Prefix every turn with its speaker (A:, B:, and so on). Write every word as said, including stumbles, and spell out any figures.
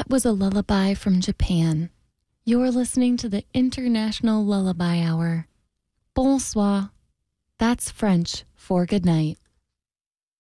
A: That was a lullaby from Japan. You're listening to the International Lullaby Hour. Bonsoir. That's French for good night.